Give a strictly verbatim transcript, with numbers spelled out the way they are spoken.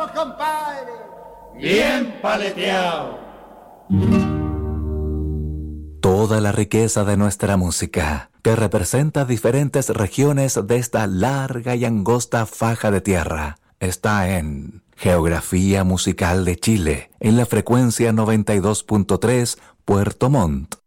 estamos, compadre? Bien paleteado. Toda la riqueza de nuestra música, que representa diferentes regiones de esta larga y angosta faja de tierra, está en Geografía Musical de Chile, en la frecuencia noventa y dos punto tres Puerto Montt.